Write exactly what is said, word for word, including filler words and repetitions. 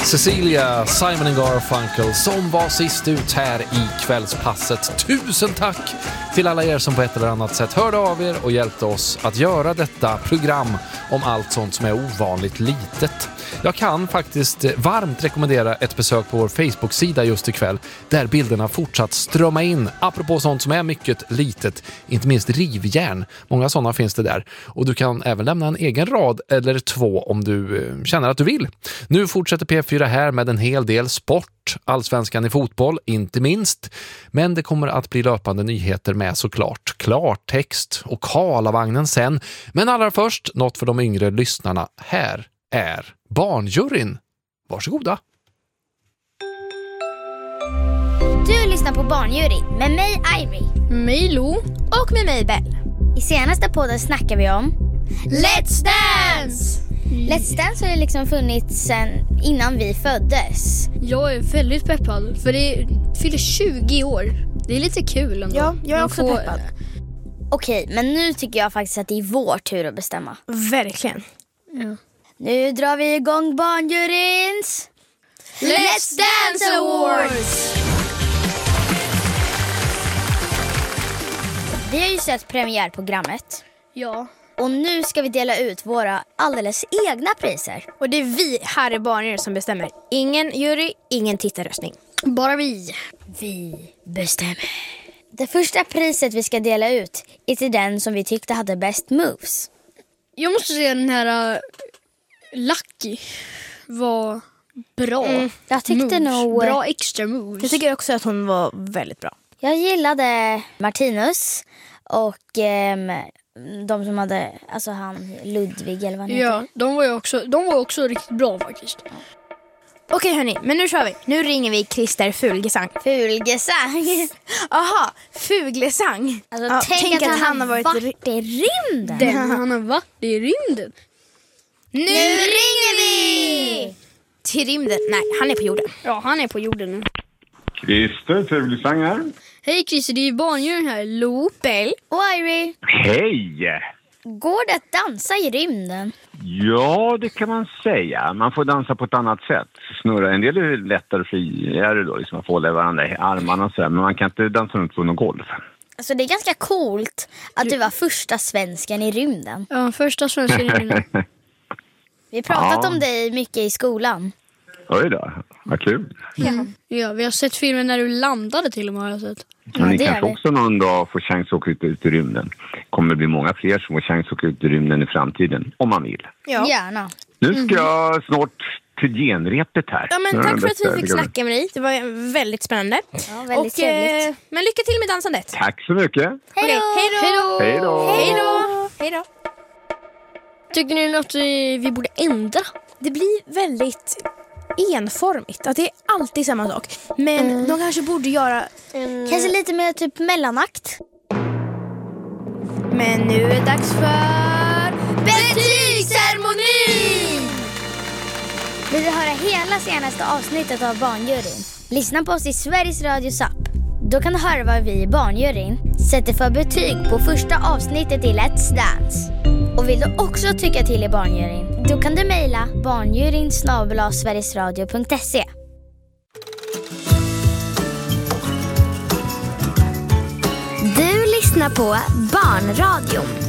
Cecilia, Simon and Garfunkel som var sist ut här i kvällspasset. Tusen tack till alla er som på ett eller annat sätt hörde av er och hjälpte oss att göra detta program om allt sånt som är ovanligt litet. Jag kan faktiskt varmt rekommendera ett besök på vår Facebook-sida just ikväll där bilderna fortsatt strömma in. Apropå sånt som är mycket litet, inte minst rivjärn. Många sådana finns det där. Och du kan även lämna en egen rad eller två om du känner att du vill. Nu fortsätter P fyra här med en hel del sport. Allsvenskan i fotboll, inte minst. Men det kommer att bli löpande nyheter med såklart. Klartext och Karlavagnen sen. Men allra först, något för de yngre lyssnarna. Här är Barnjuryn. Varsågoda. Du lyssnar på Barnjuryn med mig Ivy, Milo och med mig Bell. I senaste podden snackar vi om Let's Dance! Let's Dance har ju liksom funnits sen innan vi föddes. Jag är väldigt peppad för det fyller tjugo år. Det är lite kul ändå. Ja, jag är också får... peppad. Okej, men nu tycker jag faktiskt att det är vår tur att bestämma. Verkligen. Ja. Nu drar vi igång Barnjuryns Let's Dance Awards! Vi har ju sett premiärprogrammet. Ja. Och nu ska vi dela ut våra alldeles egna priser. Och det är vi här i Barnjuryn som bestämmer. Ingen jury, ingen tittarröstning. Bara vi. Vi bestämmer. Det första priset vi ska dela ut är till den som vi tyckte hade bäst moves. Jag måste säga den här uh, Lucky var bra. Mm, jag tyckte moves. nog... Bra extra moves. Jag tycker också att hon var väldigt bra. Jag gillade Martinus och ehm, de som hade, alltså han Ludvig eller vad han heter. Ja, de var ju också, de var också riktigt bra faktiskt. Okej hörni, men nu kör vi. Nu ringer vi Christer Fulgesang. Fulgesang. Aha, Fuglesang. Alltså, Ja, tänk, tänk att, att han han har har varit, varit i rymden. Den, han har varit i rymden. Nu ringer vi! Till rymden. Nej, han är på jorden. Ja, han är på jorden nu. Christer Fulgesang här. Hej Christer, det är ju Barnjuryn här. Lo, Bell. Och Irie, Hej! går det att dansa i rymden? Ja, det kan man säga. Man får dansa på ett annat sätt. Snurra. En del är lättare och friare då. Liksom man får hålla varandra i armarna och sådär. Men man kan inte dansa runt på någon golv. Alltså det är ganska coolt att du var första svensken i rymden. Ja, första svenska i rymden. Vi har pratat Ja. om dig mycket i skolan. Oj då, vad kul. Mm. Ja, vi har sett filmen när du landade till och med har jag sett. Men ni det gör kanske vi. också någon dag får chans att åka ut, ut i rymden. Kommer det bli många fler som får chans att åka ut i rymden i framtiden. Om man vill. Ja. Gärna. Nu ska jag snart till genrepet här. Ja, men Nu är tack det för att vi bästa fick jag snacka med dig. Det var väldigt spännande. Ja, väldigt Och, eh, trevligt. men lycka till med dansandet. Tack så mycket. Hej Okej, då! hej då! Hej då! Hej då! Hej då! Tycker ni något vi, vi borde ändra? Det blir väldigt enformigt. Att det är alltid samma sak. Men Mm. de kanske borde göra en... Kanske lite mer typ mellanakt. Men nu är det dags för betygsceremoni! Vill du höra hela senaste avsnittet av Barnjuryn? Lyssna på oss i Sveriges Radios app. Då kan du höra vad vi i Barnjuryn sätter för betyg på första avsnittet i Let's Dance. Och vill du också tycka till i Barnjuryn, då kan du mejla barnjuryn snabel-a sverigesradio punkt se. Du lyssnar på Barnradion.